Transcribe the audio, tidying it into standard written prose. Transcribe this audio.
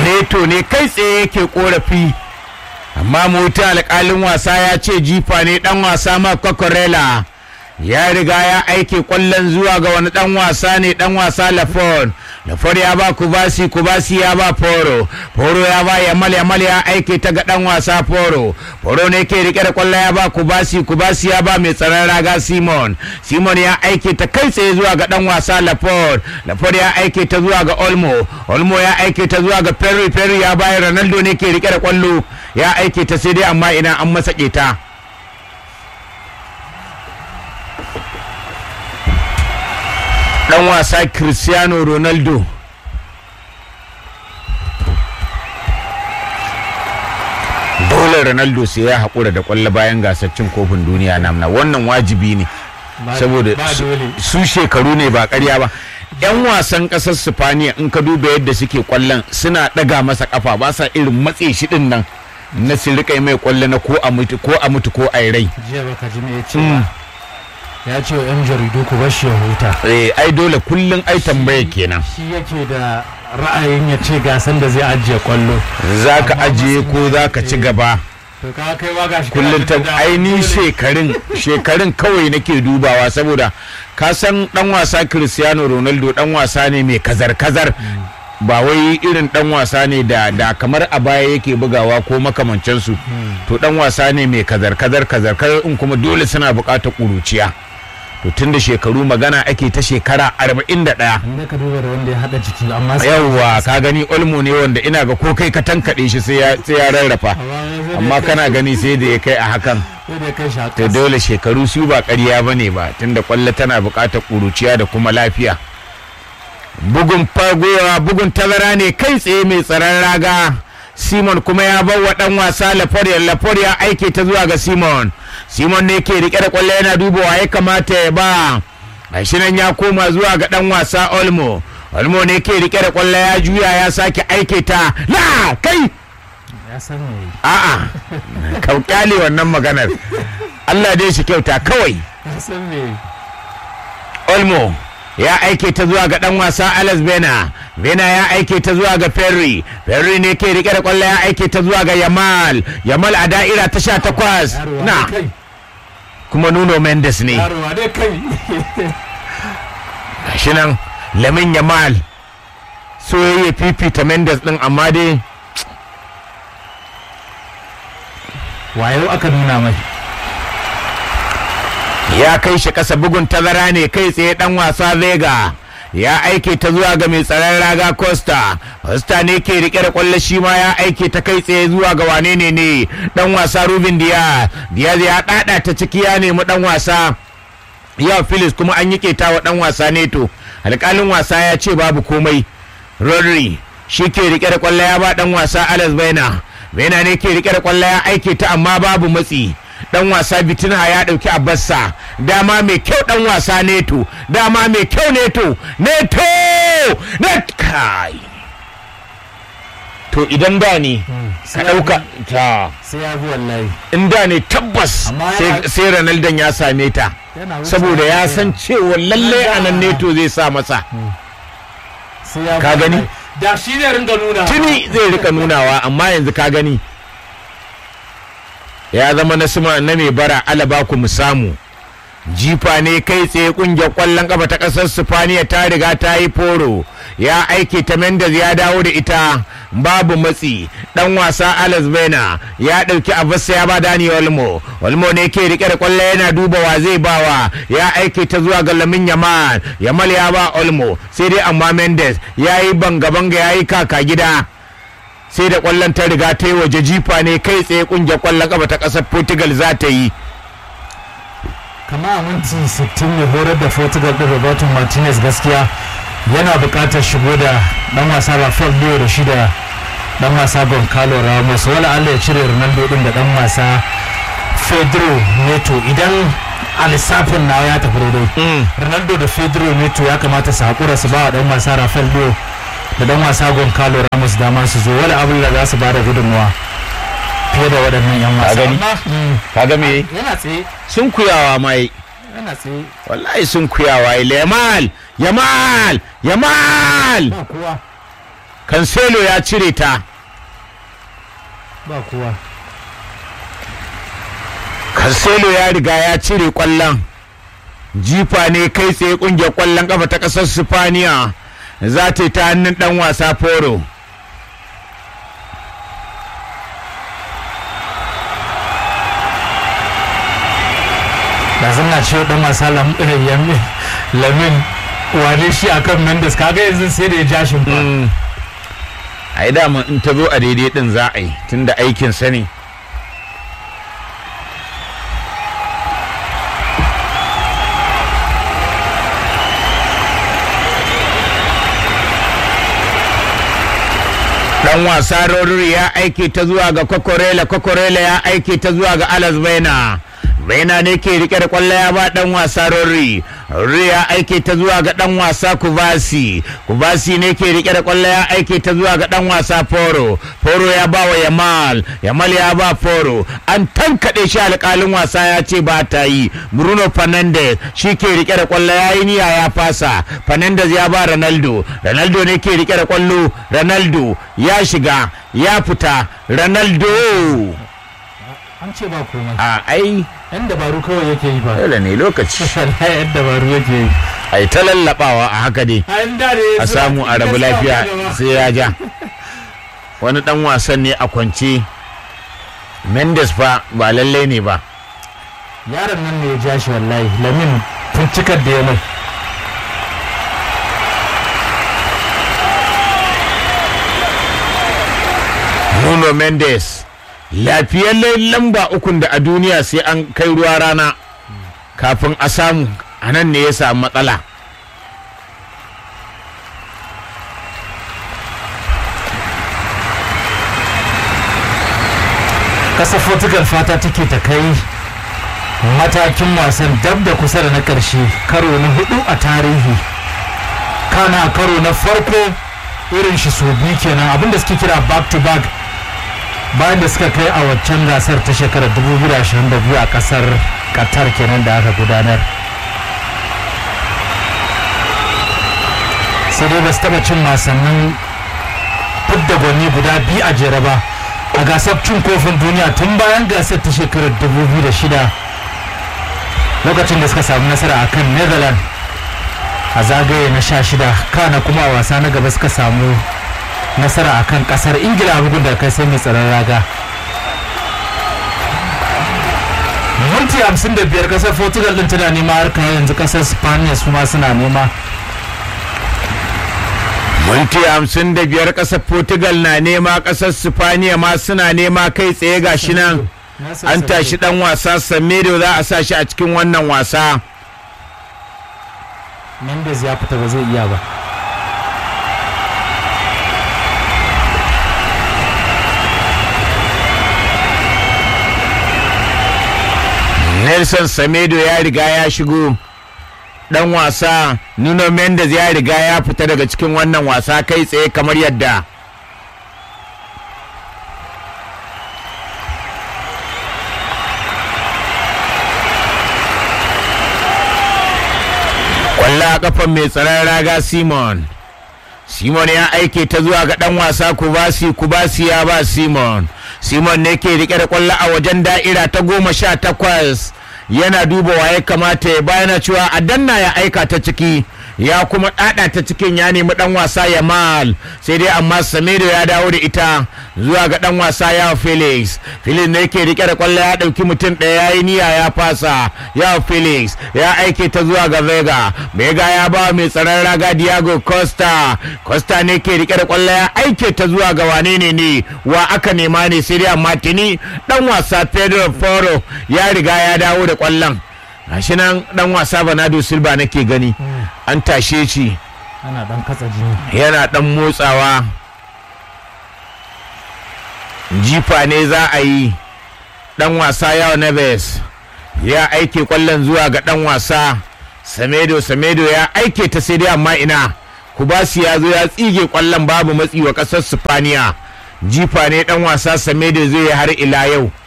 neto ne kai tsaye yake korafi, amma mota alƙalin wasa ya ce jifa ne. Dan wasa Marc Cucurella ya riga ya aike kwallon zuwa ga wani dan wasa ne, dan wasa Lafont ya ba Kubasi ya ba Foro ya ba Yamal ya aike ta ga dan wasa Foro ne ke rike da kwallon ya ba Kubasi ya ba mai tsaron raga Simon ya aike ta kai tsaye zuwa ga dan wasa Lafont ya aike ta zuwa ga Olmo ya aike ta zuwa ga Perry ya ba Ronaldo ne ke rike da kwallo ya aike ta sai dai amma ina an masa ta. Dan wasa Cristiano Ronaldo dole Ronaldo sai ya haƙura da ƙwallo bayan gasar cin kofin duniya na wannan wajibi ne saboda su shekaru ne ba ƙarya ba. 'Yan wasan ƙasar Sifaniya in ka duba yadda suke ƙwallon suna ɗaga masa ƙafa ba sa irin matse shi ɗin nan na su riƙa mai ƙwallo na ko a mutu ko a rai. Jiya baka ji me ya ce ba? Ya ce wa 'yan jaridu ku bar shi ya huta. Ai dole kullum ai tambaya kenan. Shi yake da ra'ayin ya ce gasan da zai ajiye kwallo. Za ka ajiye ko za ka ci gaba. To ka kai ma gashi kullum ta aini shekarun kawai nake dubawa saboda ka san dan wasa Cristiano Ronaldo dan wasa ne mai kazar-kazar. Ba wai irin dan wasa ne da kamar a baya yake bugawa ko makamancinsu. To dan wasa ne mai kazar-kazar in kuma dole suna buƙatar ƙuruciya. To tun da shekaru magana ake ta shekara 41. Inda ka duba da wanda ya hada jiki amma yawwa ka gani Olmo ne wanda ina ga ko kai ka tankaɗe shi sai ya rarrafa, amma kana gani sai da ya kai a hakan. To dole shekaru su ba ƙarya bane ba tunda kwallo tana buƙatar ƙuruciya da kuma lafiya. Bugun tazara ne kai tsaye mai tsaron raga Simon kuma ya bawa dan wasa Lafort ya aike ta zuwa ga Simon ne ke rike da kwallo yana dubawa ya kamata ya ba. Gashi nan ya koma zuwa ga dan wasa Olmo ne ke rike da kwallo ya juya ya sake aike ta la kai ya san me. A'a ka kyale wannan maganar. Allah dai shi kyauta kawai. Ya san me. Olmo ya aike ta zuwa ga dan wasa Alex Bena ya aike ta zuwa ga Perry ne ke rike da kwallo ya aike ta zuwa ga Yamal a da'ira ta 18 na kuma Nuno Mendes ne gashi nan Lamine Yamal so yayi fifita Mendes din amma dai wayo aka nuna mai ya kai shi kasa. Bugun tazara ne kai tsaye dan wasa Vega ya aike ta zuwa ga mai tsaron raga Costa ne ke rike da kwallo shi ma ya aike ta kai tsaye zuwa ga wane ne dan wasa Ruben Diaz ya dada ta ciki ya nemi dan wasa ya Phillips kuma an yi keta wa dan wasa Neto. Alƙalin wasa ya ce babu komai. Rodri shi ke rike da kwallo ya ba dan wasa Alex Bena ne ke rike da kwallo ya aike ta amma babu matsi. Dan wasa Bitinha ya dauki Abassa, dama mai kyau dan wasa Neto kai. To idan da ne ka dauka ta sai ya bi wallahi, in da ne tabbas sai Ronaldo ya same ta saboda ya san cewa lalle anan Neto zai sa masa. Ka gani da shi ne ringa nuna tuni zai rika nunawa amma yanzu ka gani ya zama na mai bara alaba ku mu samu. Jifa ne kai tsaye kungiyar kwallon kafa ta kasar Sifaniya ta riga ta yi foro ya aike ta Mendes ya dawo da ita babu matsi. Dan wasa Alex Bena ya dauki Abassa ya ba Dani Olmo ne ke rike da kwallo yana duba wa zai bawa ya aike ta zuwa ga Lamine Yamal ya ba Olmo sai dai amma Mendes ya yi banga ya yi kaka gida sai da kwallon ta riga ta yi waje. Jifa ne kai tsaye kungiyar kwallon kafa ta kasar Portugal za ta yi. Kama a minti 60 mai horar da Portugal da Roberto Martinez gaskiya yana buƙatar shigo da dan wasa Rafael Leo da shi da dan wasa Goncalo Ramos, wala Allah ya cire Ronaldo din da dan wasa Pedro Neto. Idan a lissafin nawa ya tafi daidai, Ronaldo da Pedro Neto ya kamata su haƙura su ba wa dan wasa Rafael Leo da dan wasa Goncalo Ramos dama su zo, wala abin da za su ba da gudunmuwa fiye da waɗannan 'yan wasa. Ka ga me yana tsaye sun kuyawa mai, yana tsaye wallahi sun kuyawa. Yamal ba kowa Cancelo ya cire ta. ba kowa. Cancelo ya riga ya cire kwallon. Jifa ne kai tsaye kungiyar kwallon kafa ta kasar Sifaniya za ta yi ta hannun dan wasa Foro. da zan ce dan wasa Lamin wane shi akan Mendes, kaga yanzu sai da ya ja shi fa. Ai dama in ta zo a daidai din za a yi tunda aikin sa ne. Dan wasa Rodri ya aike ta zuwa ga Kokorela ya aike ta zuwa ga Alex Baina ne ke rike da kwallo ya ba dan wasa Rodri ya aike ta zuwa ga dan wasa Kubasi ne ke rike da kwallo ya aike ta zuwa ga dan wasa Foro ya ba wa Yamal ya ba Foro, an tankade shi, alƙalin wasa ya ce ba ta yi. Bruno Fernandes shi ke rike da kwallo ya yi niyya ya fasa. Fernandes ya ba Ronaldo ne ke rike da kwallo. Ronaldo ya shiga ya fita. Ronaldo an ce ba komai. Ai yan dabaru kawai yake yi ba. dole ne lokaci. yan dabaru yake yi. Ai ta lallabawa a haka dai a samu a rabu lafiya sai ya ja. Wani dan wasan ne a kwance. Mendes fa ba lallai ne ba. Yaron nan ne ya ja shi wallahi. Lamin tuncikar da ya mai. Nuno Mendes lafiyayyen lamba ukun da a duniya sai an kai ruwa rana kafin a samu, a nan ne ya samu matsala. Kasar Portugal fata take ta kai matakin wasan dab da kusa da na ƙarshe, karo na 4 a tarihi, kana karo na farko irin shi sau biyu kenan, abinda suke kira back to back, bayan da suka kai a waccan gasar ta shekarar 2022 a kasar Qatar kenan da aka gudanar. Sai dai ba su taba cin wasannin fidda gwani guda biyu a jere ba a gasar cin kofin duniya tun bayan gasar ta shekarar 2006, lokacin da suka samu nasara a kan Netherlands a zagaye na 16, kana kuma a wasa na gaba suka samu nasara a kan kasar Ingila a bugun da kai sai mai tsaron raga. Minti 55 kasar Portugal din tana nema, har kai yanzu kasar Spaniya su ma suna nema. Minti 55 kasar Portugal na nema, kasar Spaniya ma suna nema, kai tsaye gashi nan an tashi dan wasa Semedo za a sa shi a cikin wannan wasa. Mendes ya fita ba zai iya ba. Nelson Semedo ya riga ya shigo. Dan wasa Nuno Mendes ya riga ya fita daga cikin wannan wasa kai tsaye kamar yadda kwallo a kafan mai tsaron raga Simon ya aike ta zuwa ga dan wasa Kubasi ya ba Simon ne ke rike da kwallo a wajen da'ira ta 18, yana duba waye kamata ya bayana cewa a danna ya aika ta ciki, ya kuma ɗaɗa ta cikin, ya nemi dan wasa Yamal, sai dai amma Semedo ya dawo da ita zuwa ga dan wasa Yao Felix ne ke rike da kwallo, ya ɗauki mutum ɗaya, ya yi niyya ya fasa. Yao Felix ya aike ta zuwa ga Vega ya ba mai tsaron raga Diego Costa ne ke rike da kwallo, ya aike ta zuwa ga wane ne wa aka nema ne, sai dai amma tuni dan wasa Pedro Porro ya riga ya dawo da kwallon. Gashi nan dan wasa Bernardo Silva nake gani an tashe shi, ana dan katsa jini, yana dan motsawa. Jifa ne za a yi. Dan wasa Yao Neves ya aike kwallon zuwa ga dan wasa Semedo ya aike ta, sai dai amma ina Kubasi ya zo ya tsige kwallon, babu matsi wa kasar Spaniya. Jifa ne dan wasa Semedo zai har ila yau.